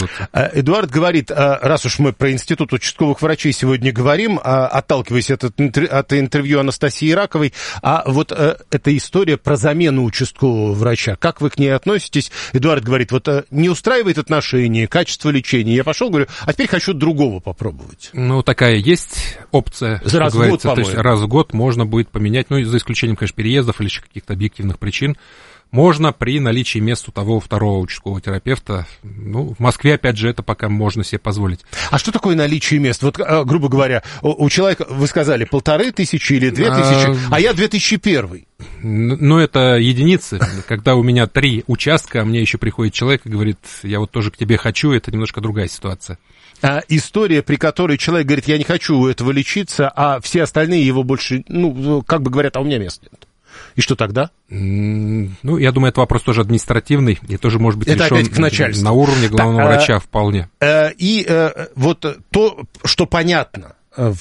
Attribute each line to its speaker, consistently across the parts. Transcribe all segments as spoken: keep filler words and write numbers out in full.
Speaker 1: пользоваться.
Speaker 2: Эдуард говорит, раз уж мы про институт участковых врачей сегодня говорим, отталкиваясь от, от интервью Анастасии Раковой, а вот эта история про замену участкового врача, как вы к ней относитесь? Эдуард говорит, вот не устраивает отношения, качество лечения. Я пошел, говорю, а теперь хочу другого попробовать.
Speaker 1: Ну, такая есть опция.
Speaker 2: Раз в год,
Speaker 1: то есть раз в год можно будет поменять, ну, за исключением, конечно, переездов или каких-то объективных причин. Можно при наличии мест у того второго участкового терапевта. Ну, в Москве, опять же, это пока можно себе позволить.
Speaker 2: А что такое наличие мест? Вот, грубо говоря, у человека, вы сказали, полторы тысячи или две тысячи, а, а я две тысячи первый.
Speaker 1: Ну, это единицы. Когда у меня три участка, а мне еще приходит человек и говорит, я вот тоже к тебе хочу, это немножко другая ситуация.
Speaker 2: А история, при которой человек говорит, я не хочу у этого лечиться, а все остальные его больше, ну, как бы говорят, а у меня мест нет. И что тогда?
Speaker 1: Ну, я думаю, это вопрос тоже административный, и тоже может быть
Speaker 2: это
Speaker 1: решен на уровне главного так, врача
Speaker 2: а,
Speaker 1: вполне.
Speaker 2: А, и а, вот то, что понятно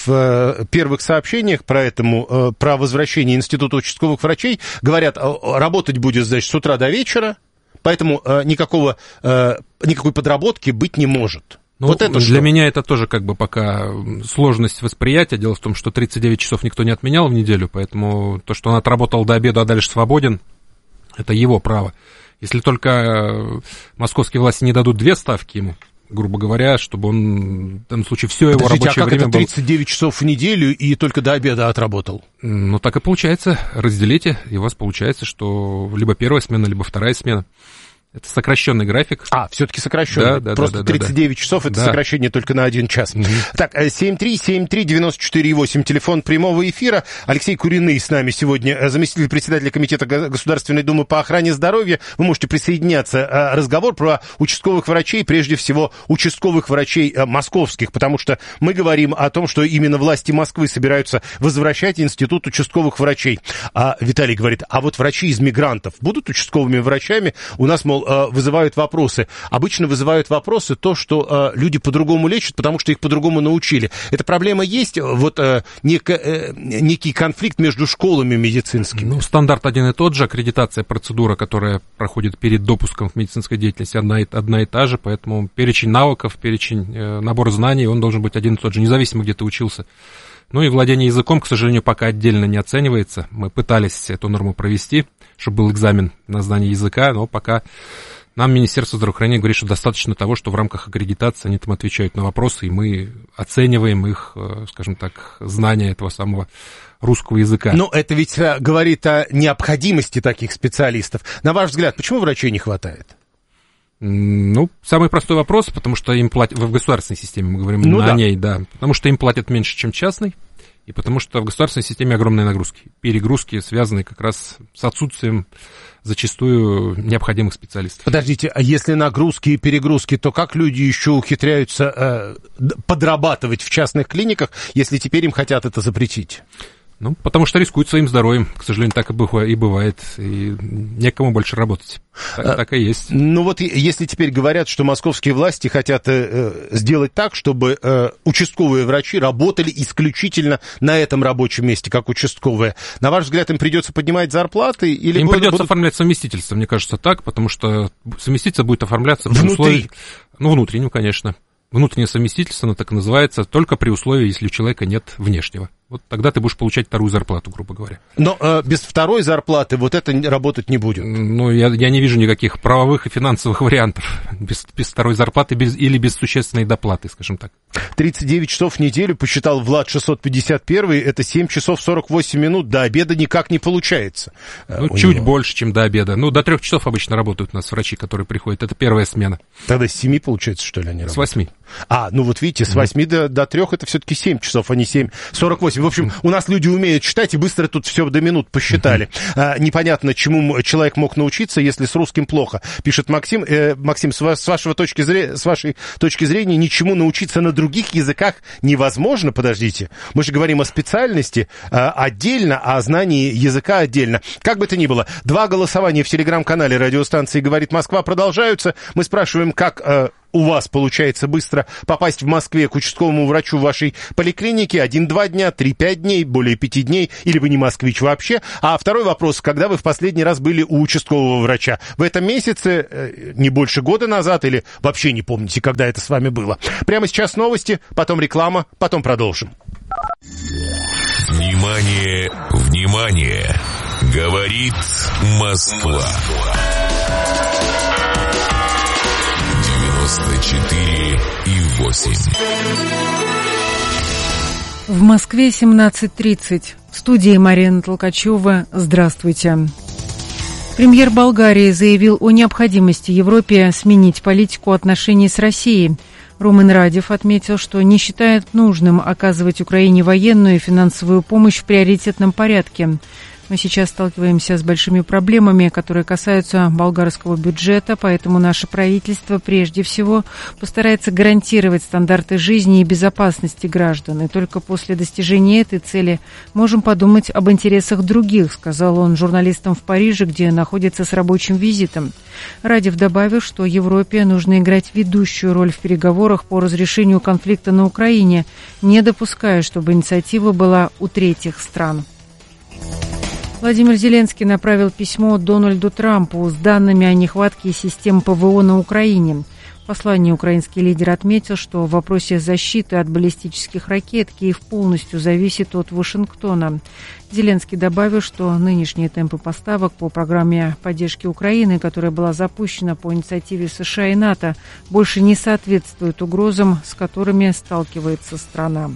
Speaker 2: в первых сообщениях про, этому, про возвращение Института участковых врачей, говорят, работать будет, значит, с утра до вечера, поэтому никакого, никакой подработки быть не может.
Speaker 1: Ну,
Speaker 2: вот это
Speaker 1: для
Speaker 2: что?
Speaker 1: меня это тоже как бы пока сложность восприятия. Дело в том, что тридцать девять часов никто не отменял в неделю, поэтому то, что он отработал до обеда, а дальше свободен, это его право. Если только московские власти не дадут две ставки ему, грубо говоря, чтобы он в данном случае все его
Speaker 2: Подождите,
Speaker 1: рабочее
Speaker 2: а как
Speaker 1: время
Speaker 2: это тридцать девять было... часов в неделю и только до обеда отработал?
Speaker 1: Ну, так и получается. Разделите, и у вас получается, что либо первая смена, либо вторая смена. Это сокращенный график.
Speaker 2: А, все-таки сокращенный.
Speaker 1: Да, да,
Speaker 2: Просто
Speaker 1: да, да,
Speaker 2: тридцать девять
Speaker 1: да.
Speaker 2: часов это
Speaker 1: да.
Speaker 2: сокращение только на один час. Mm-hmm. Так, семь три семь три девять четыре восемь, телефон прямого эфира. Алексей Куриный с нами сегодня, заместитель председателя Комитета Государственной Думы по охране здоровья. Вы можете присоединяться. Разговор про участковых врачей, прежде всего участковых врачей московских, потому что мы говорим о том, что именно власти Москвы собираются возвращать институт участковых врачей. А Виталий говорит, а вот врачи из мигрантов будут участковыми врачами? У нас, мол, вызывают вопросы. Обычно вызывают вопросы то, что э, люди по-другому лечат, потому что их по-другому научили. Эта проблема есть? Вот э, нек, э, некий конфликт между школами медицинскими?
Speaker 1: Ну, стандарт один и тот же. Аккредитация, процедура, которая проходит перед допуском в медицинской деятельности, одна, одна и та же, поэтому перечень навыков, перечень э, набор знаний, он должен быть один и тот же, независимо, где ты учился. Ну и владение языком, к сожалению, пока отдельно не оценивается. Мы пытались эту норму провести, чтобы был экзамен на знание языка, но пока нам Министерство здравоохранения говорит, что достаточно того, что в рамках аккредитации они там отвечают на вопросы, и мы оцениваем их, скажем так, знания этого самого русского языка.
Speaker 2: Но это ведь говорит о необходимости таких специалистов. На ваш взгляд, почему врачей не хватает?
Speaker 1: Ну, самый простой вопрос, потому что им платят, в государственной системе мы говорим ну, о да. ней, да, потому что им платят меньше, чем частной, и потому что в государственной системе огромные нагрузки, перегрузки, связанные как раз с отсутствием зачастую необходимых специалистов.
Speaker 2: Подождите, а если нагрузки и перегрузки, то как люди еще ухитряются э, подрабатывать в частных клиниках, если теперь им хотят это запретить?
Speaker 1: Ну, потому что рискуют своим здоровьем, к сожалению, так и бывает, и некому больше работать. Так, а, так и есть.
Speaker 2: Ну вот если теперь говорят, что московские власти хотят э, сделать так, чтобы э, участковые врачи работали исключительно на этом рабочем месте, как участковые, на ваш взгляд, им придется поднимать зарплаты? Или
Speaker 1: им
Speaker 2: будут,
Speaker 1: придется
Speaker 2: будут...
Speaker 1: оформлять совместительство, мне кажется, так, потому что совместительство будет оформляться при
Speaker 2: внутри.
Speaker 1: условии... Ну, внутреннем, конечно. Внутреннее совместительство, оно так и называется, только при условии, если у человека нет внешнего. Вот тогда ты будешь получать вторую зарплату, грубо говоря.
Speaker 2: Но э, без второй зарплаты вот это работать не будет?
Speaker 1: Ну, я, я не вижу никаких правовых и финансовых вариантов без, без второй зарплаты без, или без существенной доплаты, скажем так.
Speaker 2: тридцать девять часов в неделю, посчитал Влад шестьсот пятьдесят один, это семь часов сорок восемь минут, до обеда никак не получается.
Speaker 1: Ну, чуть него. больше, чем до обеда. Ну, до трех часов обычно работают у нас врачи, которые приходят, это первая смена.
Speaker 2: Тогда с семи, получается, что ли, они работают?
Speaker 1: С восьми.
Speaker 2: А, ну вот видите, с восьми mm-hmm. до, до трех это все-таки семь часов, а не семь сорок восемь. В общем, mm-hmm. у нас люди умеют считать и быстро тут все до минут посчитали. Mm-hmm. А, непонятно, чему человек мог научиться, если с русским плохо. Пишет Максим. Э, Максим, с, вас, с, вашего точки зрения, с вашей точки зрения, ничему научиться на других языках невозможно. Подождите, мы же говорим о специальности а, отдельно, а о знании языка отдельно. Как бы то ни было, два голосования в телеграм-канале радиостанции «Говорит Москва» продолжаются. Мы спрашиваем, как... Э, у вас получается быстро попасть в Москве к участковому врачу в вашей поликлинике? Один-два дня, три-пять дней, более пяти дней, или вы не москвич вообще? А второй вопрос, когда вы в последний раз были у участкового врача? В этом месяце, не больше года назад, или вообще не помните, когда это с вами было? Прямо сейчас новости, потом реклама, потом продолжим.
Speaker 3: Внимание, внимание! Говорит Москва. девяносто четыре и восемь.
Speaker 4: В Москве семнадцать тридцать. В студии Марина Толкачева. Здравствуйте. Премьер Болгарии заявил о необходимости Европе сменить политику отношений с Россией. Румен Радев отметил, что не считает нужным оказывать Украине военную и финансовую помощь в приоритетном порядке. Мы сейчас сталкиваемся с большими проблемами, которые касаются болгарского бюджета, поэтому наше правительство прежде всего постарается гарантировать стандарты жизни и безопасности граждан. И только после достижения этой цели можем подумать об интересах других, сказал он журналистам в Париже, где находится с рабочим визитом. Радев добавил, что Европе нужно играть ведущую роль в переговорах по разрешению конфликта на Украине, не допуская, чтобы инициатива была у третьих стран. Владимир Зеленский направил письмо Дональду Трампу с данными о нехватке систем ПВО на Украине. В послании украинский лидер отметил, что в вопросе защиты от баллистических ракет Киев полностью зависит от Вашингтона. Зеленский добавил, что нынешние темпы поставок по программе поддержки Украины, которая была запущена по инициативе США и НАТО, больше не соответствуют угрозам, с которыми сталкивается страна.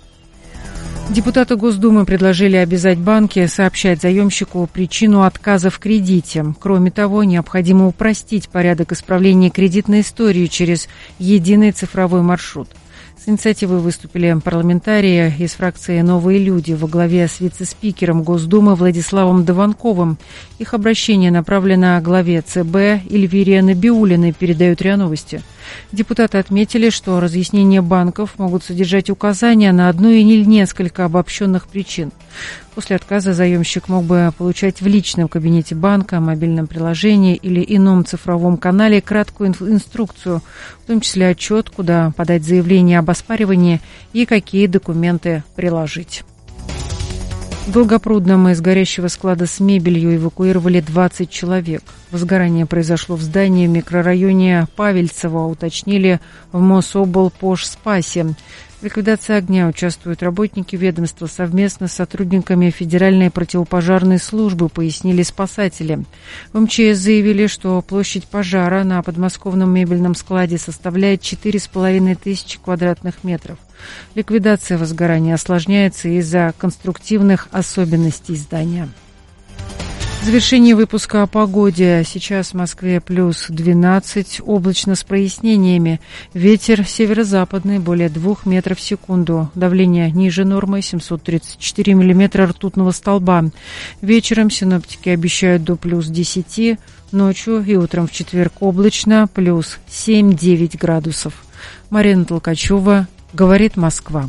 Speaker 4: Депутаты Госдумы предложили обязать банки сообщать заемщику причину отказа в кредите. Кроме того, необходимо упростить порядок исправления кредитной истории через единый цифровой маршрут. С инициативой выступили парламентарии из фракции «Новые люди» во главе с вице-спикером Госдумы Владиславом Дованковым. Их обращение направлено главе ЦБ Эльвире Набиуллиной, передают РИА Новости. Депутаты отметили, что разъяснения банков могут содержать указания на одну или несколько обобщенных причин. После отказа заемщик мог бы получать в личном кабинете банка, мобильном приложении или ином цифровом канале краткую инструкцию, в том числе отчет, куда подать заявление об оспаривании и какие документы приложить. В Долгопрудном из горящего склада с мебелью эвакуировали двадцать человек. Возгорание произошло в здании в микрорайоне Павельцево, уточнили в Мособлпожспасе. В ликвидации огня участвуют работники ведомства совместно с сотрудниками Федеральной противопожарной службы, пояснили спасатели. В МЧС заявили, что площадь пожара на подмосковном мебельном складе составляет четыре с половиной тысячи квадратных метров. Ликвидация возгорания осложняется из-за конструктивных особенностей здания. В завершении выпуска о погоде. Сейчас в Москве плюс двенадцать, облачно с прояснениями. Ветер северо-западный, более двух метров в секунду. Давление ниже нормы, семьсот тридцать четыре миллиметра ртутного столба. Вечером синоптики обещают до плюс десяти, ночью и утром в четверг облачно, плюс семь-девять градусов. Марина Толкачева, говорит Москва.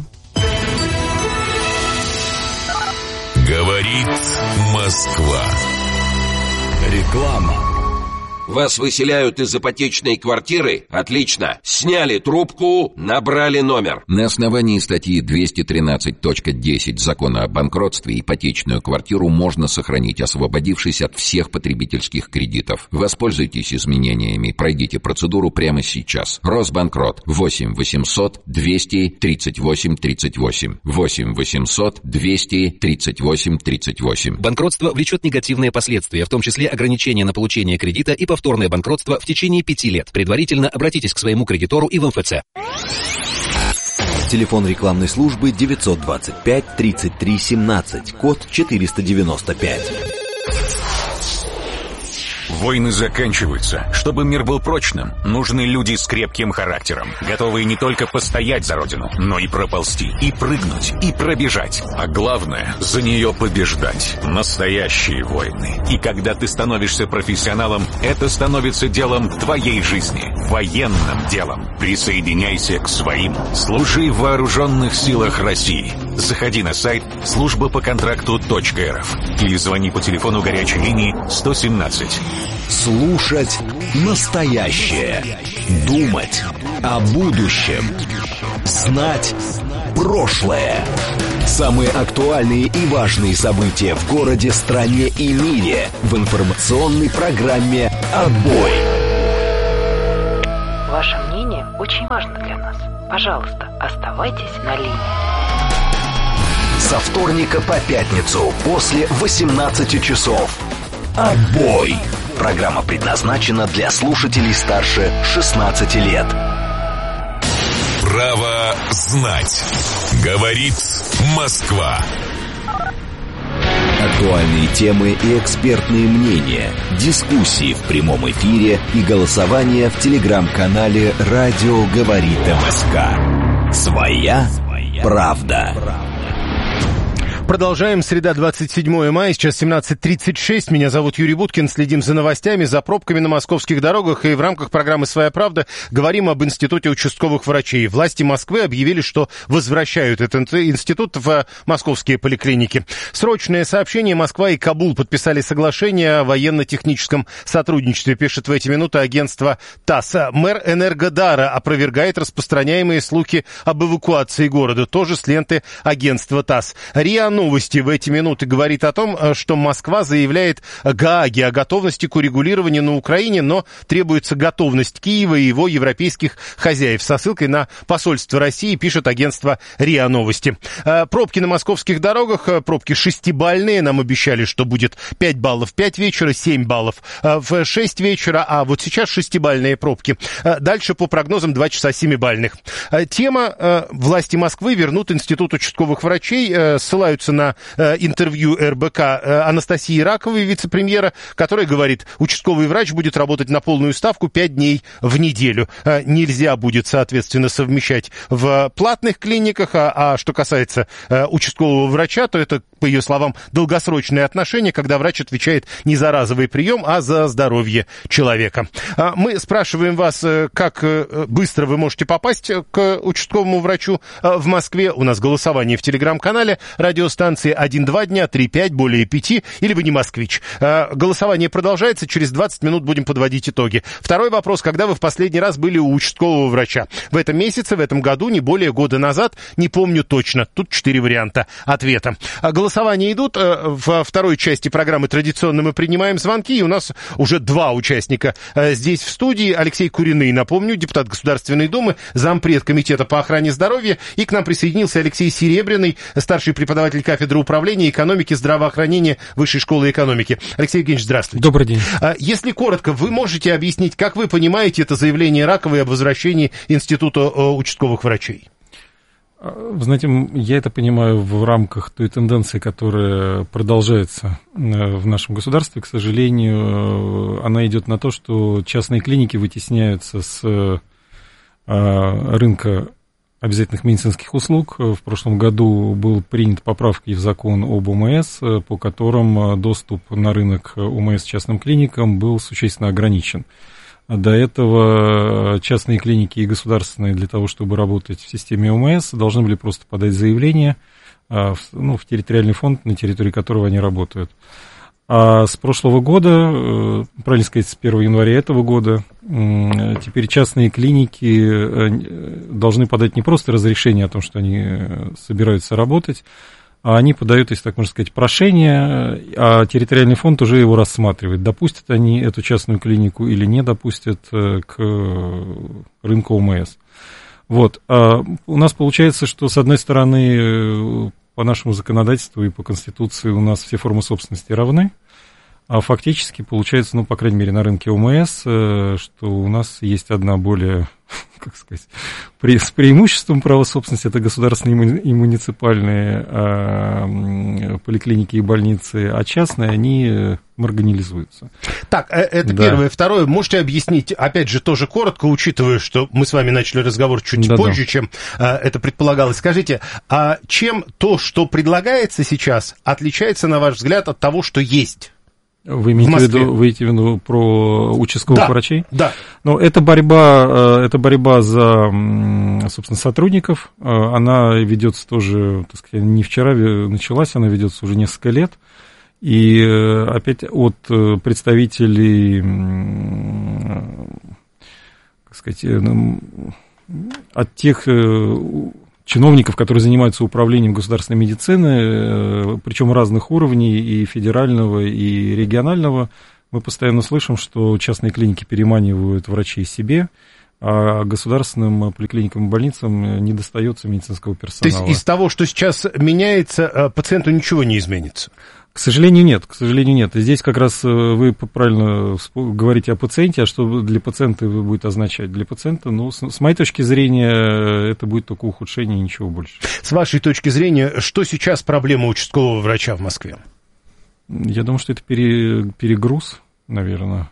Speaker 3: Говорит Москва. Реклама.
Speaker 5: Вас выселяют из ипотечной квартиры? Отлично. Сняли трубку, набрали номер.
Speaker 6: На основании статьи двести тринадцать точка десять Закона о банкротстве ипотечную квартиру можно сохранить, освободившись от всех потребительских кредитов. Воспользуйтесь изменениями, пройдите процедуру прямо сейчас. Росбанкрот. восемь восемьсот двести тридцать восемь тридцать восемь. восемь восемьсот двести тридцать восемь тридцать восемь.
Speaker 7: Банкротство влечет негативные последствия, в том числе ограничения на получение кредита и повторное банкротство в течение пяти лет. Предварительно обратитесь к своему кредитору и в эм эф цэ.
Speaker 8: Телефон рекламной службы девятьсот двадцать пять тридцать три семнадцать, код четыреста девяносто пять.
Speaker 9: Войны заканчиваются. Чтобы мир был прочным, нужны люди с крепким характером, готовые не только постоять за родину, но и проползти, и прыгнуть, и пробежать. А главное, за нее побеждать. Настоящие войны. И когда ты становишься профессионалом, это становится делом твоей жизни. Военным делом. Присоединяйся к своим. Служи в вооруженных силах России. Заходи на сайт служба по контракту точка эр эф или звони по телефону горячей линии сто семнадцать.
Speaker 8: Слушать настоящее. Думать о будущем. Знать прошлое. Самые актуальные и важные события в городе, стране и мире в информационной программе «Отбой».
Speaker 10: Ваше мнение очень важно для нас. Пожалуйста, оставайтесь на линии.
Speaker 8: Со вторника по пятницу после восемнадцати часов. «Отбой». Программа предназначена для слушателей старше шестнадцати лет.
Speaker 3: Право знать. Говорит Москва.
Speaker 8: Актуальные темы и экспертные мнения, дискуссии в прямом эфире и голосование в телеграм-канале «Радио говорит МСК». Своя правда.
Speaker 2: Продолжаем. Среда, двадцать седьмое мая, сейчас семнадцать тридцать шесть. Меня зовут Юрий Буткин. Следим за новостями, за пробками на московских дорогах. И в рамках программы «Своя правда» говорим об Институте участковых врачей. Власти Москвы объявили, что возвращают этот институт в московские поликлиники. Срочное сообщение. Москва и Кабул подписали соглашение о военно-техническом сотрудничестве, пишет в эти минуты агентство ТАСС. Мэр Энергодара опровергает распространяемые слухи об эвакуации города. Тоже с ленты агентства ТАСС. РИА Новости в эти минуты говорит о том, что Москва заявляет Гааге о готовности к урегулированию на Украине, но требуется готовность Киева и его европейских хозяев. Со ссылкой на посольство России пишет агентство РИА Новости. Пробки на московских дорогах, пробки шестибалльные. Нам обещали, что будет пять баллов в пять вечера, семь баллов в шесть вечера, а вот сейчас шестибалльные пробки. Дальше по прогнозам два часа семибалльных. Тема: власти Москвы вернут Институт участковых врачей, ссылаются на э, интервью эр бэ ка э, Анастасии Раковой, вице-премьера, которая говорит, участковый врач будет работать на полную ставку пять дней в неделю. Э, нельзя будет, соответственно, совмещать в платных клиниках, а, а что касается э, участкового врача, то это, по ее словам, долгосрочные отношения, когда врач отвечает не за разовый прием, а за здоровье человека. А мы спрашиваем вас, как быстро вы можете попасть к участковому врачу в Москве. У нас голосование в телеграм-канале радиостанции один-два дня, три-пять, более пяти, или вы не москвич. Голосование продолжается, через двадцать минут будем подводить итоги. Второй вопрос: когда вы в последний раз были у участкового врача? В этом месяце, в этом году, не более года назад, не помню точно. Тут четыре варианта ответа. Голосования идут. Во второй части программы традиционно мы принимаем звонки, и у нас уже два участника здесь в студии. Алексей Куриный, напомню, депутат Государственной Думы, зампред Комитета по охране здоровья, и к нам присоединился Алексей Серебряный, старший преподаватель кафедры управления экономики, здравоохранения Высшей школы экономики. Алексей Евгеньевич, здравствуйте.
Speaker 1: Добрый день.
Speaker 2: Если коротко, вы можете объяснить, как вы понимаете это заявление Раковой об возвращении Института участковых врачей?
Speaker 1: Вы знаете, я это понимаю в рамках той тенденции, которая продолжается в нашем государстве. К сожалению, она идет на то, что частные клиники вытесняются с рынка обязательных медицинских услуг. В прошлом году был принят поправки в закон об о эм эс, по которым доступ на рынок о эм эс частным клиникам был существенно ограничен. До этого частные клиники и государственные для того, чтобы работать в системе о эм эс, должны были просто подать заявление в, ну, в территориальный фонд, на территории которого они работают. А с прошлого года, правильно сказать, с первого января этого года, теперь частные клиники должны подать не просто разрешение о том, что они собираются работать, а они подают, если так можно сказать, прошение, а территориальный фонд уже его рассматривает. Допустят они эту частную клинику или не допустят к рынку о эм эс. Вот. А у нас получается, что, с одной стороны, по нашему законодательству и по Конституции у нас все формы собственности равны, а фактически получается, ну, по крайней мере, на рынке о эм эс, что у нас есть одна более, как сказать, при, с преимуществом права собственности, это государственные и муниципальные а, поликлиники и больницы, а частные, они маргинализуются.
Speaker 2: Так, это да. Первое. Второе, можете объяснить, опять же, тоже коротко, учитывая, что мы с вами начали разговор чуть да, позже, да. чем а, это предполагалось. Скажите, а чем то, что предлагается сейчас, отличается, на ваш взгляд, от того, что есть?
Speaker 1: Вы имеете в виду, вы имеете в виду про участковых
Speaker 2: да,
Speaker 1: врачей?
Speaker 2: Да.
Speaker 1: Ну, это борьба, это борьба за
Speaker 11: собственно, сотрудников. Она ведется тоже, так сказать, не вчера началась, она ведется уже несколько лет. И опять от представителей, как сказать, от тех чиновников, которые занимаются управлением государственной медицины, причем разных уровней, и федерального, и регионального, мы постоянно слышим, что частные клиники переманивают врачей себе, а государственным поликлиникам и больницам не достается медицинского персонала.
Speaker 2: То есть из того, что сейчас меняется, пациенту ничего не изменится?
Speaker 11: К сожалению, нет, к сожалению, нет. И здесь как раз вы правильно говорите о пациенте, а что для пациента будет означать? Для пациента, ну, с, с моей точки зрения, это будет только ухудшение и ничего больше.
Speaker 2: С вашей точки зрения, что сейчас проблема участкового врача в Москве?
Speaker 11: Я думаю, что это пере, перегруз, наверное.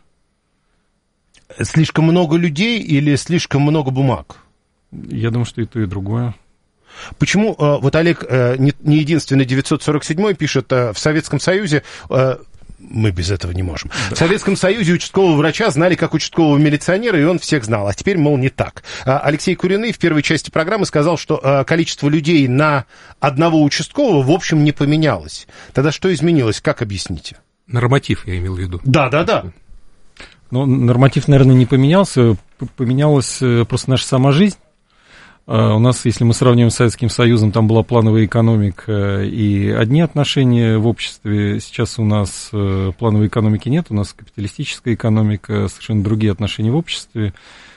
Speaker 2: Слишком много людей или слишком много бумаг?
Speaker 11: Я думаю, что и то, и другое.
Speaker 2: Почему, вот Олег, не единственный девятьсот сорок седьмой пишет, в Советском Союзе, мы без этого не можем, да. В Советском Союзе участкового врача знали как участкового милиционера, и он всех знал, а теперь, мол, не так. Алексей Куриный в первой части программы сказал, что количество людей на одного участкового, в общем, не поменялось. Тогда что изменилось, как объясните?
Speaker 1: Норматив, я имел в виду.
Speaker 2: Да, да, да.
Speaker 11: Ну, норматив, наверное, не поменялся, поменялась просто наша сама жизнь. У нас, если мы сравниваем с Советским Союзом, там была плановая экономика и одни отношения в обществе. Сейчас у нас плановой экономики нет, у нас капиталистическая экономика, совершенно другие отношения в обществе.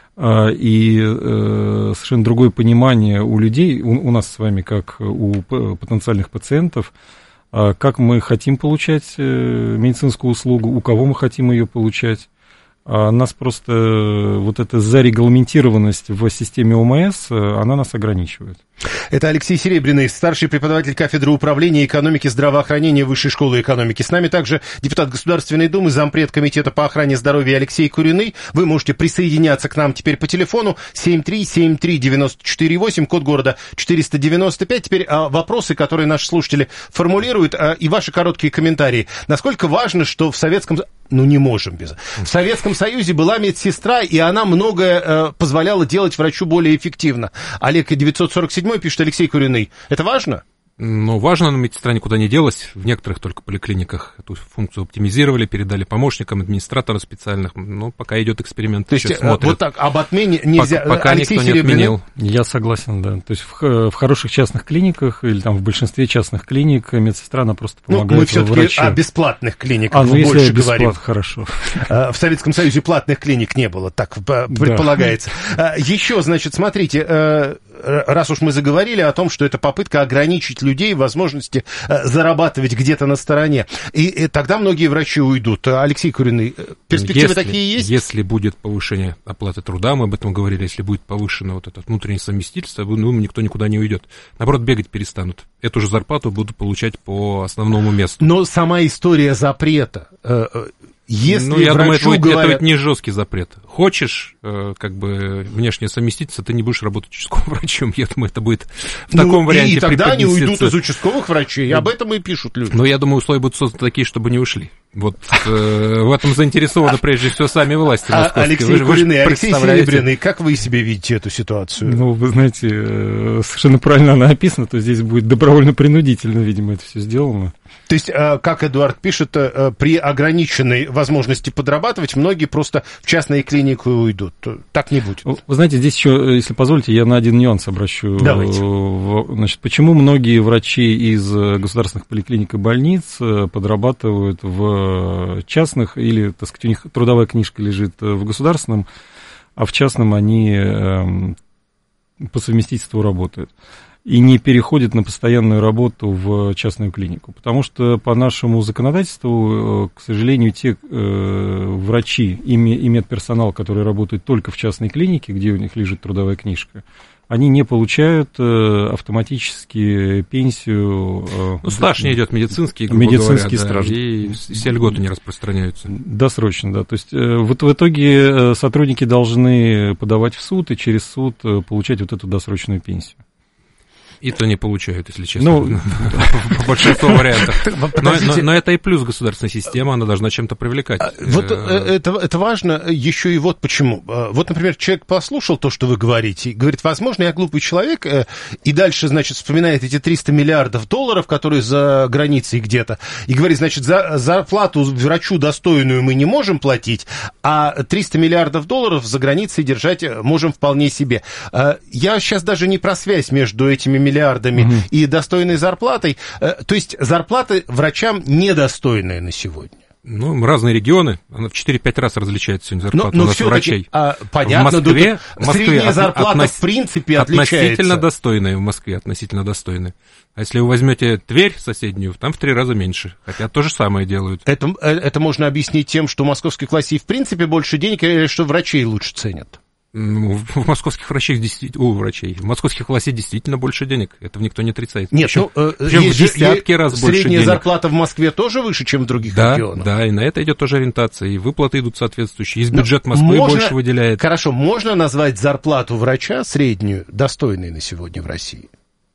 Speaker 11: И совершенно другое понимание у людей, у нас с вами, как у потенциальных пациентов, как мы хотим получать медицинскую услугу, у кого мы хотим ее получать. А нас просто вот эта зарегламентированность в системе ОМС, она нас ограничивает.
Speaker 2: Это Алексей Серебряный, старший преподаватель кафедры управления экономики здравоохранения Высшей школы экономики. С нами также депутат Государственной Думы, зампред Комитета по охране здоровья Алексей Куриный. Вы можете присоединяться к нам теперь по телефону семь три семь три девять четыре восемь, код города четыреста девяносто пять. Теперь а, вопросы, которые наши слушатели формулируют, а, и ваши короткие комментарии. Насколько важно, что в Советском... Ну, не можем без... В Советском Союзе была медсестра, и она многое э, позволяла делать врачу более эффективно. Олег девятьсот сорок седьмой пишет, Алексей Куриный. Это важно?
Speaker 1: Ну, важно, но медсестра никуда не делась. В некоторых только поликлиниках эту функцию оптимизировали, передали помощникам, администраторам специальных. Ну, пока идет эксперимент.
Speaker 2: То есть вот так об отмене нельзя...
Speaker 1: Пока, пока
Speaker 2: Алексей
Speaker 1: никто не отменил.
Speaker 11: Я согласен, да. То есть в, в хороших частных клиниках или там в большинстве частных клиник медсестра, она просто помогает врачу. Ну, мы все-таки
Speaker 2: о бесплатных клиниках
Speaker 11: а, ну,
Speaker 2: больше
Speaker 11: если
Speaker 2: говорим.
Speaker 11: Бесплат, хорошо.
Speaker 2: В Советском Союзе платных клиник не было, так предполагается. Да. Еще, значит, смотрите, раз уж мы заговорили о том, что это попытка ограничить людей возможности зарабатывать где-то на стороне. И, и тогда многие врачи уйдут. Алексей Куриный, перспективы
Speaker 1: если,
Speaker 2: такие есть?
Speaker 1: Если будет повышение оплаты труда, мы об этом говорили, если будет повышено вот это внутреннее совместительство, ну, никто никуда не уйдет. Наоборот, бегать перестанут. Эту же зарплату будут получать по основному месту.
Speaker 2: Но сама история запрета... Если
Speaker 1: ну, я думаю, это,
Speaker 2: говорят...
Speaker 1: будет, это будет не жесткий запрет. Хочешь, э, как бы, внешнее совместительство, ты не будешь работать участковым врачом. Я думаю, это будет в ну, таком варианте.
Speaker 2: И тогда они уйдут из участковых врачей, и об этом и пишут люди.
Speaker 1: Но я думаю, условия будут созданы такие, чтобы не ушли. Вот э, в этом заинтересованы прежде всего сами власти московские.
Speaker 2: Алексей вы, Куриный, вы Алексей Серебряный, как вы себе видите эту ситуацию?
Speaker 11: Ну, вы знаете, совершенно правильно она описана, то здесь будет добровольно-принудительно, видимо, это все сделано.
Speaker 2: То есть, как Эдуард пишет, при ограниченной возможности подрабатывать, многие просто в частные клиники уйдут. Так не будет.
Speaker 11: Вы знаете, здесь еще, если позволите, я на один нюанс обращу.
Speaker 2: Давайте.
Speaker 11: Значит, почему многие врачи из государственных поликлиник и больниц подрабатывают в частных, или, так сказать, у них трудовая книжка лежит в государственном, а в частном они по совместительству работают и не переходят на постоянную работу в частную клинику. Потому что по нашему законодательству, к сожалению, те э, врачи и медперсонал, которые работают только в частной клинике, где у них лежит трудовая книжка, они не получают э, автоматически пенсию. Э,
Speaker 1: ну, стаж не идет медицинский, грубо
Speaker 11: медицинский
Speaker 1: говоря,
Speaker 11: стаж.
Speaker 1: Да, и все льготы не распространяются.
Speaker 11: Досрочно, да. То есть э, вот в итоге сотрудники должны подавать в суд и через суд получать вот эту досрочную пенсию.
Speaker 1: И то не получают, если честно, ну, по большинству вариантов. Но, но, но это и плюс государственной системы, она должна чем-то привлекать.
Speaker 2: Вот это, это важно еще и вот почему. Вот, например, человек послушал то, что вы говорите, и говорит, возможно, я глупый человек, и дальше, значит, вспоминает эти триста миллиардов долларов, которые за границей где-то, и говорит, значит, за зарплату врачу достойную мы не можем платить, а триста миллиардов долларов за границей держать можем вполне себе. Я сейчас даже не про связь между этими миллиардами, миллиардами угу. и достойной зарплатой. То есть зарплаты врачам недостойные на сегодня.
Speaker 1: Ну, разные регионы, она в четыре-пять раз различается сегодня зарплата но, но у нас врачей.
Speaker 2: А, понятно,
Speaker 1: в Москве,
Speaker 2: в Москве средняя от, зарплата относ... в принципе отличается.
Speaker 1: Относительно достойная в Москве, относительно достойная. А если вы возьмете Тверь соседнюю, там в три раза меньше. Хотя то же самое делают.
Speaker 2: Это, это можно объяснить тем, что у московских властей в принципе больше денег, или что врачей лучше ценят.
Speaker 1: Ну, в московских врачей действительно, у врачей, в московских властей действительно больше денег, это никто не отрицает.
Speaker 2: Нет, причем, ну, причем в десятки раз больше денег. Средняя зарплата в Москве тоже выше, чем в других
Speaker 1: да,
Speaker 2: регионах.
Speaker 1: Да, и на это идет тоже ориентация, и выплаты идут соответствующие, и бюджет Москвы можно, больше выделяет.
Speaker 2: Хорошо, можно назвать зарплату врача среднюю достойной на сегодня в России?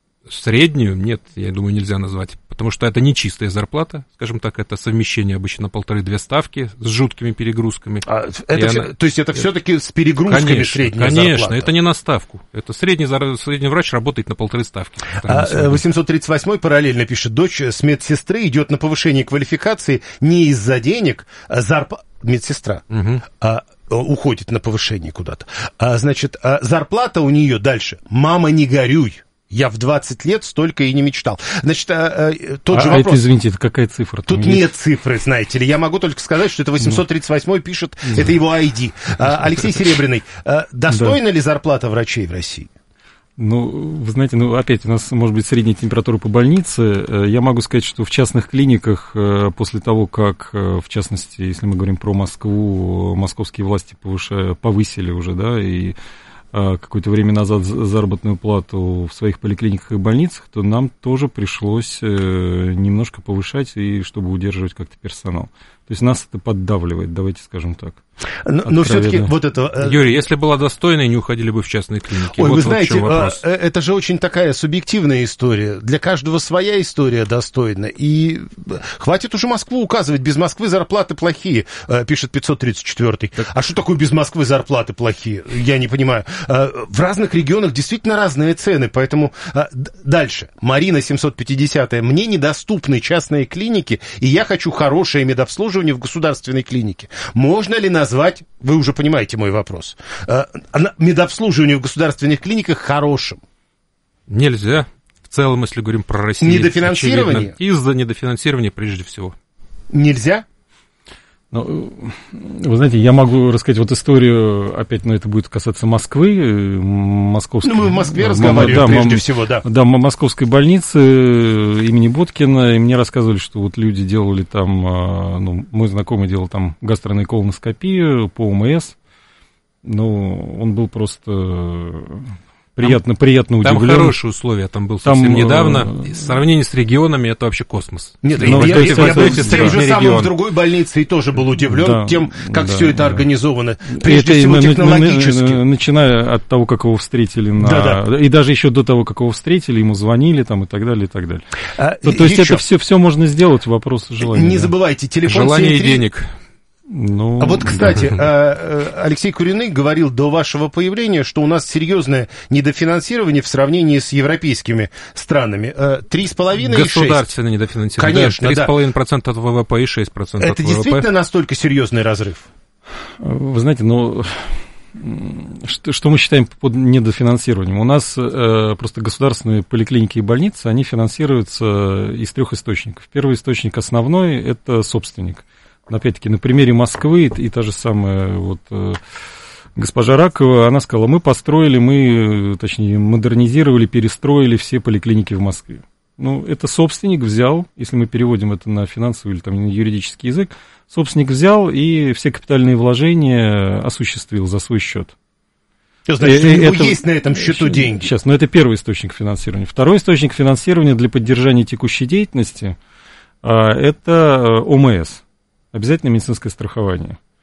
Speaker 1: Среднюю? Нет, я думаю, нельзя назвать, потому что это не чистая зарплата, скажем так, это совмещение обычно на полторы-две ставки с жуткими перегрузками.
Speaker 2: А, это все, она... То есть это все-таки с перегрузками
Speaker 1: конечно,
Speaker 2: средняя
Speaker 1: конечно,
Speaker 2: зарплата?
Speaker 1: Конечно, это не на ставку, это средний, средний врач работает на полторы ставки.
Speaker 2: А, восемьсот тридцать восьмой параллельно пишет, дочь с медсестры идет на повышение квалификации не из-за денег, а зарплата, медсестра, угу. а, уходит на повышение куда-то. А, значит, а зарплата у нее дальше, мама, не горюй. Я в двадцать лет столько и не мечтал. Значит, а, а, тот
Speaker 11: а,
Speaker 2: же вопрос.
Speaker 11: А это, извините, это какая цифра?
Speaker 2: Тут есть? Нет цифры, знаете ли. Я могу только сказать, что это восемьсот тридцать восьмой пишет, да. Это его ай ди. А, Алексей Серебряный, а, достойна да. ли зарплата врачей в России?
Speaker 11: Ну, вы знаете, ну, опять у нас может быть средняя температура по больнице. Я могу сказать, что в частных клиниках после того, как, в частности, если мы говорим про Москву, московские власти повышали, повысили уже, да, и какое-то время назад заработную плату в своих поликлиниках и больницах, то нам тоже пришлось немножко повышать, и чтобы удерживать как-то персонал. То есть нас это поддавливает, давайте скажем так.
Speaker 2: Но, но все-таки вот это...
Speaker 1: Юрий, если была достойной, не уходили бы в частные клиники.
Speaker 2: Ой,
Speaker 1: вот
Speaker 2: вы знаете,
Speaker 1: вот
Speaker 2: это же очень такая субъективная история. Для каждого своя история достойна. И хватит уже Москву указывать. Без Москвы зарплаты плохие, пишет пятьсот тридцать четвёртый. Так... А что такое без Москвы зарплаты плохие? Я не понимаю. В разных регионах действительно разные цены, поэтому... Дальше. Марина семьсот пятидесятая. Мне недоступны частные клиники, и я хочу хорошее медобслуживание в государственной клинике. Можно ли назвать назвать, вы уже понимаете мой вопрос, медобслуживание в государственных клиниках хорошим?
Speaker 1: Нельзя. В целом, если говорим про Россию.
Speaker 2: Недофинансирование?
Speaker 1: Очевидно, из-за недофинансирования прежде всего.
Speaker 2: Нельзя?
Speaker 11: Ну, вы знаете, я могу рассказать вот историю, опять, но это будет касаться Москвы, московской...
Speaker 2: Ну, мы в Москве разговариваем да, прежде м- всего, да.
Speaker 11: Да, московской больницы имени Боткина, и мне рассказывали, что вот люди делали там, ну, мой знакомый делал там гастроэнтероколоноскопию по ОМС, ну, он был просто... Приятно, там, приятно удивлен.
Speaker 1: Там хорошие условия, там был совсем там, недавно. В сравнении с регионами это вообще космос.
Speaker 2: Нет, ну, я, я, я был с тем же самым в другой больнице и тоже был удивлен да, тем, как да, все это да. организовано. Прежде это, всего, на, технологически.
Speaker 11: На, на, начиная от того, как его встретили, на, да, да. и даже еще до того, как его встретили, ему звонили там, и так далее, и так далее. А, то, то есть это все, все можно сделать, вопрос желания.
Speaker 2: Не да. забывайте, телефон
Speaker 1: желание семь три... и денег.
Speaker 2: Ну, а вот, кстати, да. Алексей Куриный говорил до вашего появления, что у нас серьезное недофинансирование в сравнении с европейскими странами. Три с половиной и шесть.
Speaker 1: Государственное недофинансирование.
Speaker 2: Конечно,
Speaker 1: Три с половиной процента от ВВП и шесть процентов
Speaker 2: Это
Speaker 1: от ВВП.
Speaker 2: Это действительно настолько серьезный разрыв?
Speaker 11: Вы знаете, ну... Что, что мы считаем под недофинансированием? У нас э, просто государственные поликлиники и больницы, они финансируются из трех источников. Первый источник основной – это собственник. Опять-таки, на примере Москвы и та же самая вот, э, госпожа Ракова, она сказала, мы построили, мы, точнее, модернизировали, перестроили все поликлиники в Москве. Ну, это собственник взял, если мы переводим это на финансовый или там, на юридический язык, собственник взял и все капитальные вложения осуществил за свой счет.
Speaker 2: Значит, у него это, есть на этом счету деньги.
Speaker 11: Сейчас, но это первый источник финансирования. Второй источник финансирования для поддержания текущей деятельности – это ОМС. Обязательное медицинское страхование.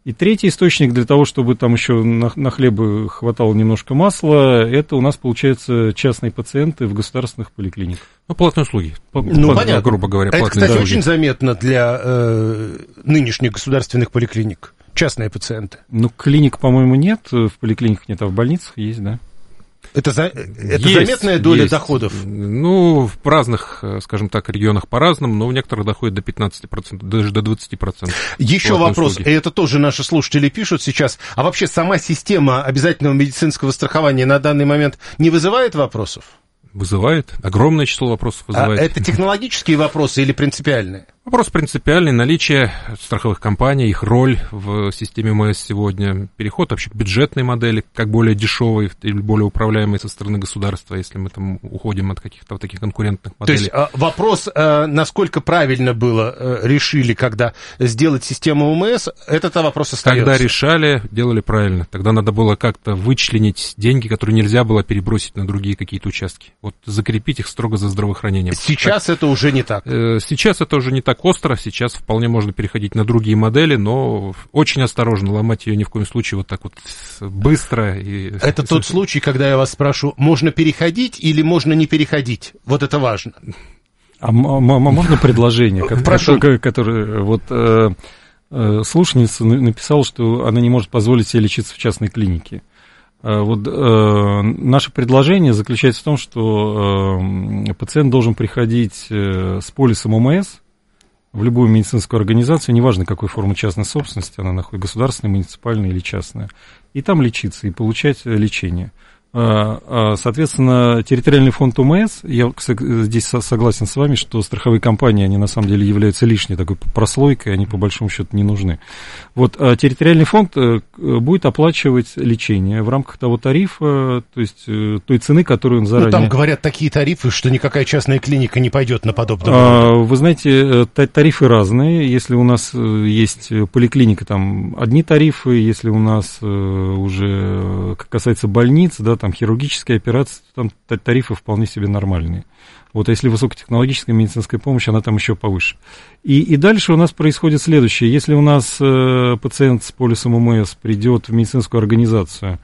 Speaker 11: И третий источник для того, чтобы там еще на, на хлеб хватало немножко масла, это у нас, получается, частные пациенты в государственных поликлиниках.
Speaker 1: Ну, платные услуги.
Speaker 2: Ну,
Speaker 1: Плат,
Speaker 2: понятно.
Speaker 1: Грубо говоря,
Speaker 2: это,
Speaker 1: платные
Speaker 2: кстати,
Speaker 1: услуги.
Speaker 2: очень заметно для э, нынешних государственных поликлиник. Частные пациенты.
Speaker 11: Ну, клиник, по-моему, нет, в поликлиниках нет, а в больницах есть, да.
Speaker 2: Это, за, это
Speaker 1: есть,
Speaker 2: заметная доля
Speaker 1: есть.
Speaker 2: доходов?
Speaker 1: Ну, в разных, скажем так, регионах по-разному, но у некоторых доходит до пятнадцати процентов, даже до двадцати процентов.
Speaker 2: Еще вопрос, услуги. И это тоже наши слушатели пишут сейчас. А вообще сама система обязательного медицинского страхования на данный момент не вызывает вопросов?
Speaker 1: Вызывает. Огромное число вопросов вызывает.
Speaker 2: А это технологические вопросы или принципиальные?
Speaker 1: Вопрос принципиальный. Наличие страховых компаний, их роль в системе МС сегодня, переход вообще к бюджетной модели, как более дешевой или более управляемой со стороны государства, если мы там уходим от каких-то вот таких конкурентных моделей.
Speaker 2: То есть вопрос, насколько правильно было решили, когда сделать систему ОМС, этот вопрос остается.
Speaker 1: Когда решали, делали правильно. Тогда надо было как-то вычленить деньги, которые нельзя было перебросить на другие какие-то участки. Вот закрепить их строго за здравоохранением.
Speaker 2: Сейчас так, это уже не так.
Speaker 1: Сейчас это уже не так остро, сейчас вполне можно переходить на другие модели, но очень осторожно, ломать ее ни в коем случае вот так вот быстро. И...
Speaker 2: Это тот случай, когда я вас спрашиваю, можно переходить или можно не переходить? Вот это важно.
Speaker 11: А можно предложение?
Speaker 2: Прошу.
Speaker 11: Которое вот слушательница написала, что она не может позволить себе лечиться в частной клинике. Вот э, наше предложение заключается в том, что э, пациент должен приходить э, с полисом ОМС в любую медицинскую организацию, неважно, какой формы частной собственности она находится, государственная, муниципальная или частная, и там лечиться, и получать лечение. Соответственно, территориальный фонд ОМС, я здесь согласен с вами, что страховые компании, они на самом деле являются лишней такой прослойкой, они по большому счету не нужны. Вот территориальный фонд будет оплачивать лечение в рамках того тарифа, то есть той цены, которую он заранее...
Speaker 2: Ну, там говорят такие тарифы, что никакая частная клиника не пойдет на подобное.
Speaker 11: Вы знаете, тарифы разные. Если у нас есть поликлиника, там одни тарифы, если у нас уже касается больниц, да, там хирургические операции, там тарифы вполне себе нормальные. Вот, а если высокотехнологическая медицинская помощь, она там еще повыше. И, и дальше у нас происходит следующее. Если у нас э, пациент с полисом ОМС придет в медицинскую организацию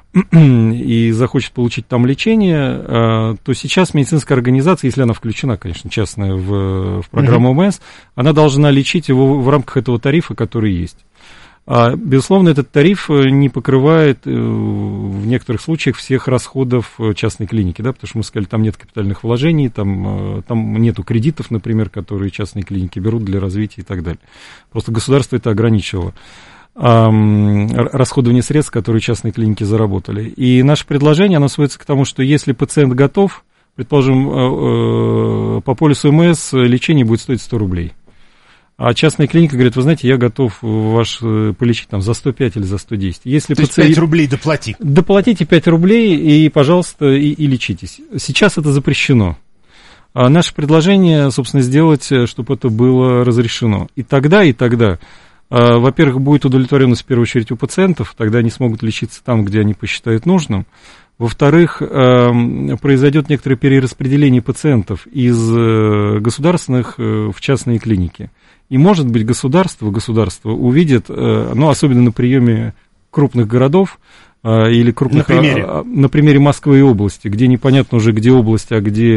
Speaker 11: и захочет получить там лечение, э, то сейчас медицинская организация, если она включена, конечно, частная в, в программу ОМС, mm-hmm. она должна лечить его в рамках этого тарифа, который есть. А, безусловно, этот тариф не покрывает э, в некоторых случаях всех расходов частной клиники, да, потому что мы сказали, там нет капитальных вложений, там, э, там нету кредитов, например, которые частные клиники берут для развития и так далее. Просто государство это ограничивало. А, расходование средств, которые частные клиники заработали. И наше предложение, оно сводится к тому, что если пациент готов, предположим, э, э, по полису ОМС лечение будет стоить сто рублей. А частная клиника говорит, вы знаете, я готов ваш полечить там за сто пять или за сто десять. Если
Speaker 2: то
Speaker 11: пациент...
Speaker 2: есть пять рублей доплати.
Speaker 11: Доплатите пять рублей и, пожалуйста, и, и лечитесь. Сейчас это запрещено. А наше предложение, собственно, сделать, чтобы это было разрешено. И тогда, и тогда, а, во-первых, будет удовлетворенность в первую очередь у пациентов, тогда они смогут лечиться там, где они посчитают нужным. Во-вторых, произойдет некоторое перераспределение пациентов из государственных в частные клиники. И, может быть, государство, государство увидит, ну, особенно на приеме крупных городов или крупных...
Speaker 2: На примере?
Speaker 11: На примере Москвы и области, где непонятно уже, где область, а где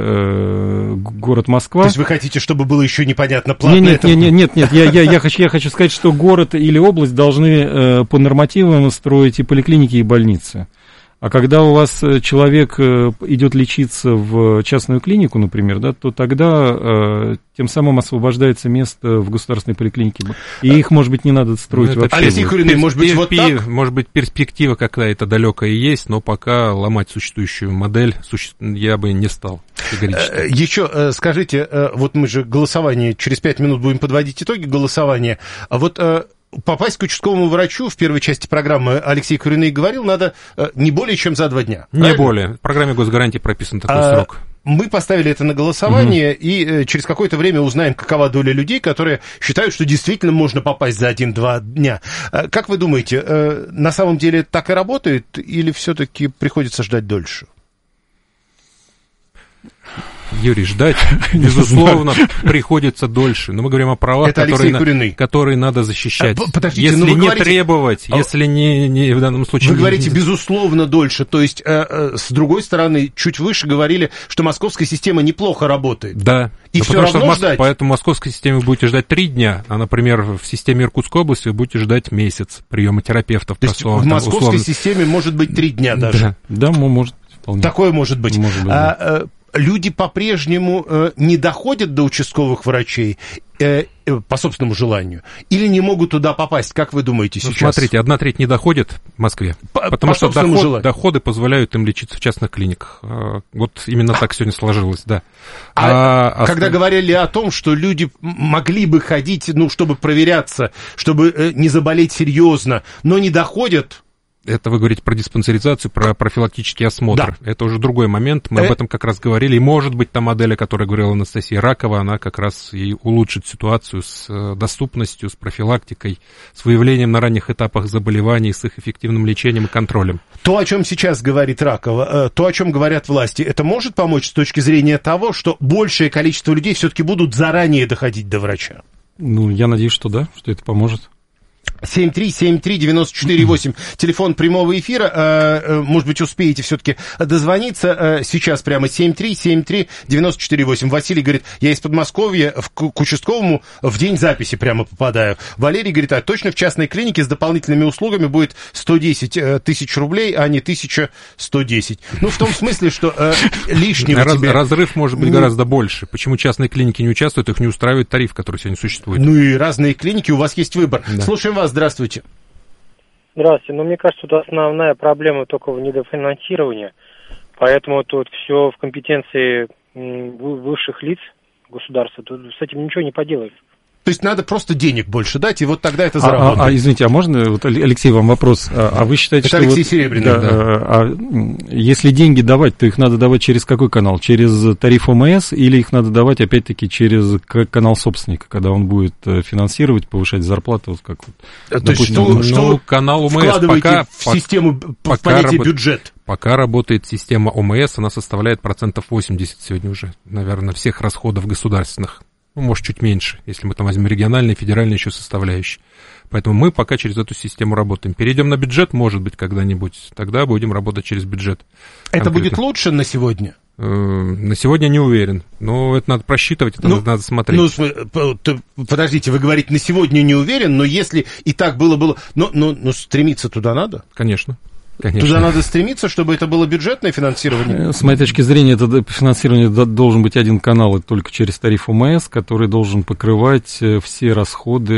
Speaker 11: город Москва.
Speaker 2: То есть вы хотите, чтобы было еще непонятно, платно
Speaker 11: нет,
Speaker 2: это?
Speaker 11: Нет, нет, нет, нет, я, я, я, хочу, я хочу сказать, что город или область должны по нормативам строить и поликлиники, и больницы. А когда у вас человек идет лечиться в частную клинику, например, да, то тогда э, тем самым освобождается место в государственной поликлинике. И их, может быть, не надо строить
Speaker 2: ну,
Speaker 11: вообще.
Speaker 2: Алексей Куриный, может быть, вот так?
Speaker 1: Может быть, перспектива какая-то далекая есть, но пока ломать существующую модель суще... я бы не стал категорически.
Speaker 2: Еще скажите, вот мы же голосование, через пять минут будем подводить итоги голосования. А вот... Попасть к участковому врачу в первой части программы Алексей Куриный говорил, надо не более чем за два дня.
Speaker 1: Не правильно? Более. В программе госгарантии прописан такой
Speaker 2: а,
Speaker 1: срок.
Speaker 2: Мы поставили это на голосование, угу. и через какое-то время узнаем, какова доля людей, которые считают, что действительно можно попасть за один-два дня. Как вы думаете, на самом деле так и работает, или все-таки приходится ждать дольше?
Speaker 1: Юрий, ждать, безусловно, приходится дольше. Но мы говорим о правах, которые, на, которые надо защищать.
Speaker 2: Подождите,
Speaker 1: если
Speaker 2: ну
Speaker 1: не
Speaker 2: говорите...
Speaker 1: требовать, а... если не, не в данном случае...
Speaker 2: Вы
Speaker 1: не...
Speaker 2: говорите, безусловно, дольше. То есть, э, э, с другой стороны, чуть выше говорили, что московская система неплохо работает.
Speaker 1: Да.
Speaker 2: И все равно
Speaker 1: что
Speaker 2: ждать?
Speaker 1: Поэтому в московской системе вы будете ждать три дня, а, например, в системе Иркутской области вы будете ждать месяц приема терапевтов.
Speaker 2: То есть в московской условно... системе может быть три дня даже?
Speaker 11: Да, да, может. Вполне.
Speaker 2: Такое может быть.
Speaker 11: Может быть,
Speaker 2: а,
Speaker 11: да.
Speaker 2: Люди по-прежнему э, не доходят до участковых врачей э, э, по собственному желанию или не могут туда попасть, как вы думаете сейчас?
Speaker 1: Ну, смотрите, одна треть не доходит в Москве, по, потому по что доход, доходы позволяют им лечиться в частных клиниках. Вот именно так сегодня сложилось, да.
Speaker 2: А, а когда а... говорили о том, что люди могли бы ходить, ну, чтобы проверяться, чтобы э, не заболеть серьезно, но не доходят...
Speaker 1: Это вы говорите про диспансеризацию, про профилактический осмотр.
Speaker 2: Да.
Speaker 1: Это уже другой момент. Мы э... об этом как раз говорили. И, может быть, та модель, о которой говорила Анастасия Ракова, она как раз и улучшит ситуацию с доступностью, с профилактикой, с выявлением на ранних этапах заболеваний, с их эффективным лечением и контролем.
Speaker 2: То, о чем сейчас говорит Ракова, то, о чем говорят власти, это может помочь с точки зрения того, что большее количество людей все-таки будут заранее доходить до врача?
Speaker 11: Ну, я надеюсь, что да, что это поможет.
Speaker 2: семь три семь три девять четыре восемь, телефон прямого эфира, может быть, успеете все-таки дозвониться сейчас прямо, семь три семь три девять четыре восемь. Василий говорит, я из Подмосковья к участковому в день записи прямо попадаю. Валерий говорит, а точно в частной клинике с дополнительными услугами будет сто десять тысяч рублей, а не тысяча сто десять. Ну, в том смысле, что э, лишнего
Speaker 1: Раз,
Speaker 2: тебе...
Speaker 1: Разрыв может быть ну... гораздо больше. Почему частные клиники не участвуют, их не устраивает тариф, который сегодня существует.
Speaker 2: Ну и разные клиники, у вас есть выбор.
Speaker 1: Да.
Speaker 2: Слушаем вас, здравствуйте.
Speaker 12: Здравствуйте. Ну, мне кажется, тут основная проблема только в недофинансировании, поэтому тут все в компетенции высших лиц государства, тут с этим ничего не поделаешь.
Speaker 2: То есть надо просто денег больше дать, и вот тогда это
Speaker 11: а,
Speaker 2: заработает.
Speaker 11: А, а извините, а можно, вот, Алексей, вам вопрос. А, а вы считаете,
Speaker 2: это
Speaker 11: что...
Speaker 2: Алексей
Speaker 11: вот,
Speaker 2: Серебряный,
Speaker 11: да,
Speaker 2: да.
Speaker 11: А, а если деньги давать, то их надо давать через какой канал? Через тариф ОМС или их надо давать, опять-таки, через канал собственника, когда он будет финансировать, повышать зарплату? Вот как вот,
Speaker 2: то
Speaker 11: допустим,
Speaker 2: есть что,
Speaker 1: ну,
Speaker 2: что
Speaker 1: канал ОМС
Speaker 2: вкладываете
Speaker 1: пока,
Speaker 2: в систему,
Speaker 1: пока,
Speaker 2: в понятие
Speaker 1: работ...
Speaker 2: бюджет?
Speaker 1: Пока работает система ОМС, она составляет процентов восемьдесят сегодня уже, наверное, всех расходов государственных. Ну, может, чуть меньше, если мы там возьмем региональные, федеральные еще составляющие. Поэтому мы пока через эту систему работаем. Перейдем на бюджет, может быть, когда-нибудь. Тогда будем работать через бюджет.
Speaker 2: Это
Speaker 1: конкретно.
Speaker 2: будет лучше на сегодня?
Speaker 1: На сегодня не уверен. Но это надо просчитывать, это
Speaker 2: ну,
Speaker 1: надо смотреть.
Speaker 2: Ну, подождите, вы говорите, на сегодня не уверен, но если и так было-было... Но, но, но стремиться туда надо?
Speaker 1: Конечно. Конечно.
Speaker 2: Туда надо стремиться, чтобы это было бюджетное финансирование?
Speaker 11: С моей точки зрения, это финансирование должен быть один канал, это только через тариф ОМС, который должен покрывать все расходы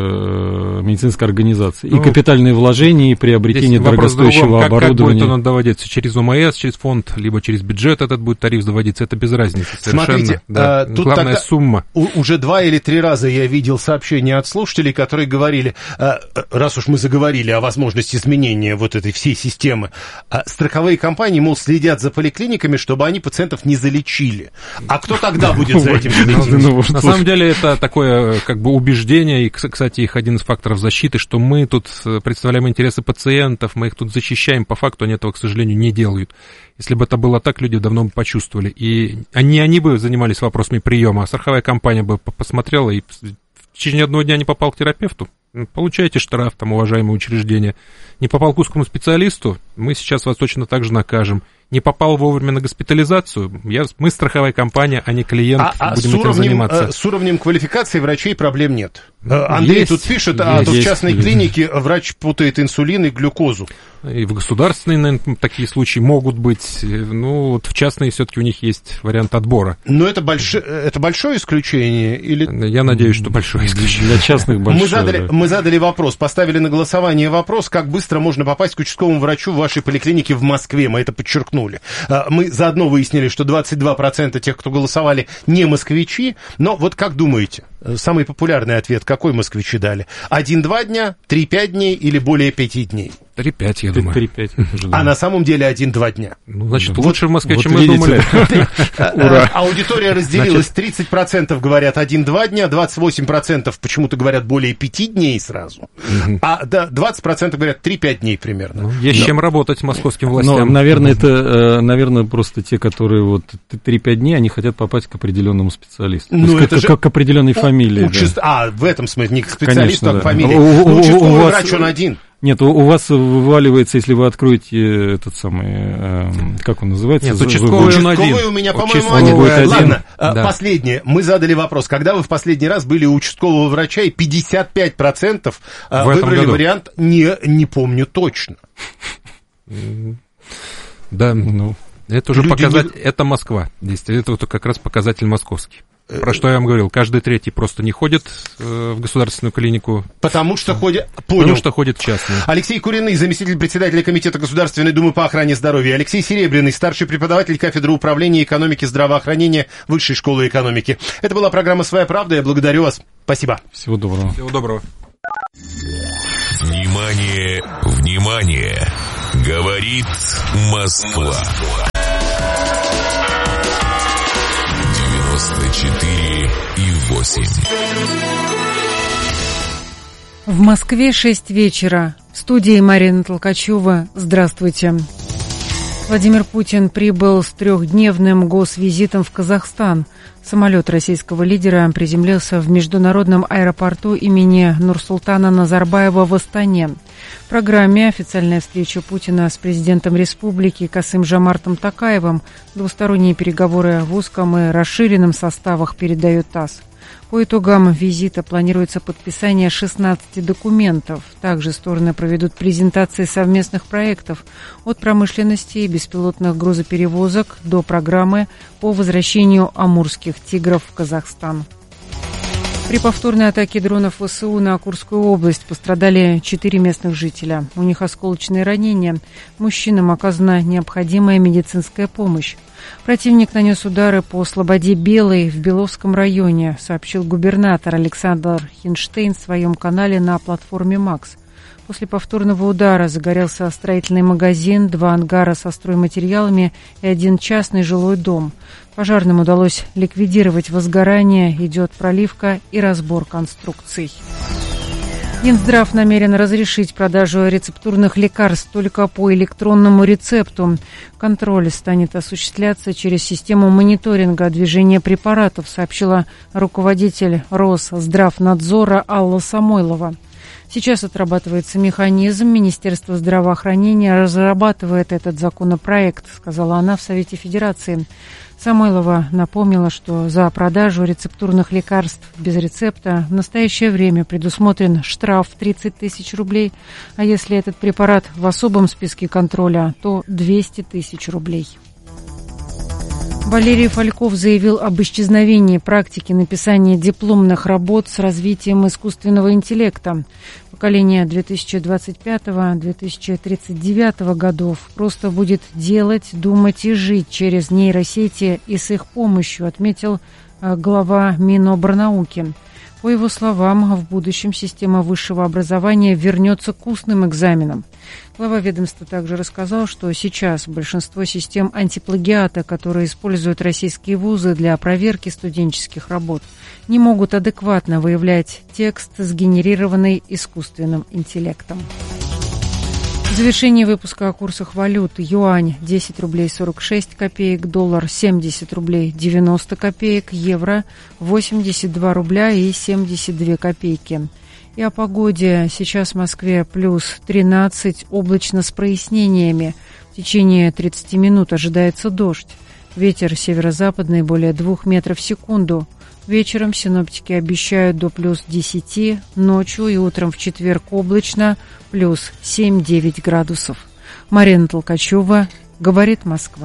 Speaker 11: медицинской организации. Ну, и капитальные вложения, и приобретение дорогостоящего
Speaker 1: как,
Speaker 2: Как
Speaker 11: оборудования.
Speaker 1: будет он доводиться? Через ОМС, через фонд, либо через бюджет этот будет тариф доводиться, это без разницы совершенно.
Speaker 2: Смотрите,
Speaker 1: да.
Speaker 2: а, тут
Speaker 1: главная сумма.
Speaker 2: У, уже два или три раза я видел сообщения от слушателей, которые говорили, а, раз уж мы заговорили о возможности изменения вот этой всей системы, системы. А страховые компании, мол, следят за поликлиниками, чтобы они пациентов не залечили. А кто тогда будет за этим следить?
Speaker 1: На самом деле это такое как бы убеждение, и, кстати, их один из факторов защиты, что мы тут представляем интересы пациентов, мы их тут защищаем. По факту они этого, к сожалению, не делают. Если бы это было так, люди давно бы почувствовали. И они, они бы занимались вопросами приема, а страховая компания бы посмотрела и в течение одного дня не попал к терапевту. Получаете штраф, там, уважаемые учреждения. Не попал к узкому специалисту, мы сейчас вас точно так же накажем. Не попал вовремя на госпитализацию, я, мы страховая компания, а не клиент,
Speaker 2: а,
Speaker 1: будем
Speaker 2: а
Speaker 1: этим
Speaker 2: уровнем,
Speaker 1: заниматься.
Speaker 2: С уровнем квалификации врачей проблем нет. Андрей
Speaker 1: есть,
Speaker 2: тут пишет,
Speaker 1: есть,
Speaker 2: а то
Speaker 1: есть,
Speaker 2: в частной
Speaker 1: есть.
Speaker 2: клинике врач путает инсулин и глюкозу.
Speaker 1: И в государственной, наверное, такие случаи могут быть. Ну, вот в частной все-таки у них есть вариант отбора.
Speaker 2: Но это, больш... это большое исключение? Или...
Speaker 1: Я надеюсь, что большое исключение.
Speaker 11: Для частных большое.
Speaker 2: Мы задали,
Speaker 11: да.
Speaker 2: мы задали вопрос, поставили на голосование вопрос, как быстро можно попасть к участковому врачу в вашей поликлинике в Москве. Мы это подчеркнули. Мы заодно выяснили, что двадцать два процента тех, кто голосовали, не москвичи. Но вот как думаете? Самый популярный ответ, какой москвичи дали? один-два дня, три-пять дней или более пяти дней?
Speaker 1: три-пять, я думаю.
Speaker 11: три-пять.
Speaker 2: А на самом деле один-два дня.
Speaker 1: Ну, значит,
Speaker 2: вот,
Speaker 1: лучше в Москве,
Speaker 11: вот
Speaker 1: чем
Speaker 11: видите.
Speaker 1: мы думали.
Speaker 11: Ура.
Speaker 2: Аудитория разделилась. тридцать процентов говорят один-два дня, двадцать восемь процентов почему-то говорят более пяти дней сразу, а да, двадцать процентов говорят три-пять дней примерно.
Speaker 1: Ну, есть да. чем работать московским властям.
Speaker 11: Но, наверное, это, наверное, просто те, которые вот три-пять дней, они хотят попасть к определенному специалисту.
Speaker 2: Ну,
Speaker 11: это
Speaker 2: как,
Speaker 11: же... как к определенной фамилии.
Speaker 2: Участ...
Speaker 11: Да.
Speaker 2: А, в этом смысле, не к специалисту,
Speaker 11: Конечно,
Speaker 2: а к
Speaker 11: да.
Speaker 2: фамилии.
Speaker 11: У,
Speaker 2: ну, участковый
Speaker 11: у вас...
Speaker 2: врач, он один.
Speaker 11: Нет, у, у вас вываливается, если вы откроете этот самый, э, как он называется?
Speaker 1: Нет, участковый,
Speaker 2: участковый
Speaker 1: один.
Speaker 2: у меня, по-моему,
Speaker 1: один.
Speaker 2: будет один. Ладно,
Speaker 1: да.
Speaker 2: Последнее. Мы задали вопрос, когда вы в последний раз были у участкового врача, и пятьдесят пять процентов в выбрали году. Вариант «не, не помню точно».
Speaker 1: Да, ну, это уже
Speaker 2: Люди
Speaker 1: показатель,
Speaker 2: не...
Speaker 1: это Москва, действительно, это вот как раз показатель московский. Про что я вам говорил, каждый третий просто не ходит э, в государственную клинику.
Speaker 2: Потому что ходит...
Speaker 1: Понял. Потому что ходит в частную.
Speaker 2: Алексей Куриный, заместитель председателя Комитета Государственной Думы по охране здоровья. Алексей Серебряный, старший преподаватель кафедры управления экономики здравоохранения Высшей школы экономики. Это была программа «Своя правда». Я благодарю вас. Спасибо.
Speaker 11: Всего доброго.
Speaker 1: Всего доброго.
Speaker 3: Внимание, внимание! Говорит Москва. четыре и восемь.
Speaker 4: В Москве шесть вечера. В студии Марина Толкачева. Здравствуйте. Владимир Путин прибыл с трехдневным госвизитом в Казахстан. Самолет российского лидера приземлился в международном аэропорту имени Нурсултана Назарбаева в Астане. В программе официальная встреча Путина с президентом республики Касым-Жомартом Токаевым, двусторонние переговоры в узком и расширенном составах, передает ТАСС. По итогам визита планируется подписание шестнадцати документов. Также стороны проведут презентации совместных проектов от промышленности и беспилотных грузоперевозок до программы по возвращению амурских тигров в Казахстан. При повторной атаке дронов ВСУ на Курскую область пострадали четыре местных жителя. У них осколочные ранения. Мужчинам оказана необходимая медицинская помощь. Противник нанес удары по Слободе Белой в Беловском районе, сообщил губернатор Александр Хинштейн в своем канале на платформе «Макс». После повторного удара загорелся строительный магазин, два ангара со стройматериалами и один частный жилой дом. Пожарным удалось ликвидировать возгорание, идет проливка и разбор конструкций. Минздрав намерен разрешить продажу рецептурных лекарств только по электронному рецепту. Контроль станет осуществляться через систему мониторинга движения препаратов, сообщила руководитель Росздравнадзора Алла Самойлова. Сейчас отрабатывается механизм. Министерство здравоохранения разрабатывает этот законопроект, сказала она в Совете Федерации. Самойлова напомнила, что за продажу рецептурных лекарств без рецепта в настоящее время предусмотрен штраф в тридцать тысяч рублей, а если этот препарат в особом списке контроля, то двести тысяч рублей. Валерий Фальков заявил об исчезновении практики написания дипломных работ с развитием искусственного интеллекта. Поколение две тысячи двадцать пятого — две тысячи тридцать девятого годов просто будет делать, думать и жить через нейросети и с их помощью, отметил глава Минобрнауки. По его словам, в будущем система высшего образования вернется к устным экзаменам. Глава ведомства также рассказал, что сейчас большинство систем антиплагиата, которые используют российские вузы для проверки студенческих работ, не могут адекватно выявлять текст, сгенерированный искусственным интеллектом. В завершении выпуска о курсах валют. Юань десять рублей сорок шесть копеек, доллар семьдесят рублей девяносто копеек, евро восемьдесят два рубля и семьдесят две копейки. И о погоде. Сейчас в Москве плюс тринадцать, облачно с прояснениями. В течение тридцати минут ожидается дождь. Ветер северо-западный более двух метров в секунду. Вечером синоптики обещают до плюс десяти, ночью и утром в четверг облачно, плюс семь-девять градусов. Марина Толкачева, говорит Москва.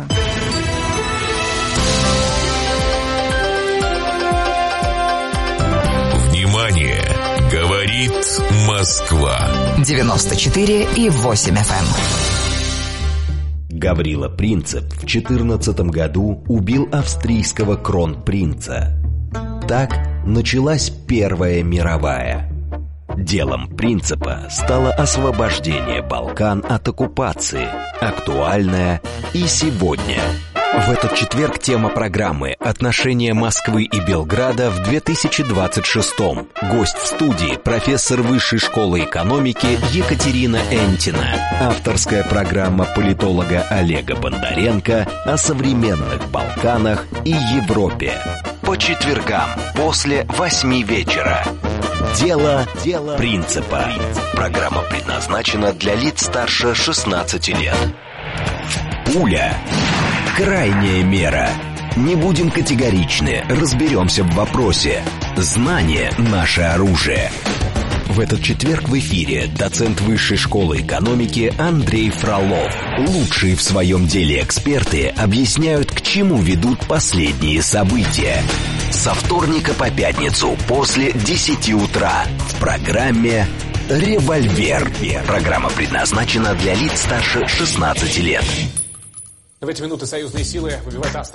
Speaker 3: Внимание! Говорит Москва.
Speaker 13: девяносто четыре и восемь эф эм.
Speaker 8: Гаврила Принцип в четырнадцатом году убил австрийского кронпринца. Так началась Первая мировая. Делом принципа стало освобождение Балкан от оккупации, актуальное и сегодня. В этот четверг тема программы «Отношения Москвы и Белграда в две тысячи двадцать шестом». Гость в студии – профессор Высшей школы экономики Екатерина Энтина. Авторская программа политолога Олега Бондаренко о современных Балканах и Европе. По четвергам после восьми вечера. Дело, дело принципа. Программа предназначена для лиц старше шестнадцати лет. Пуля. Крайняя мера. Не будем категоричны, разберемся в вопросе. Знание – наше оружие. В этот четверг в эфире доцент Высшей школы экономики Андрей Фролов. Лучшие в своем деле эксперты объясняют, к чему ведут последние события. Со вторника по пятницу после десяти утра в программе «Револьвер». Программа предназначена для лиц старше шестнадцати лет.
Speaker 14: В эти минуты союзные силы выбивают австралийские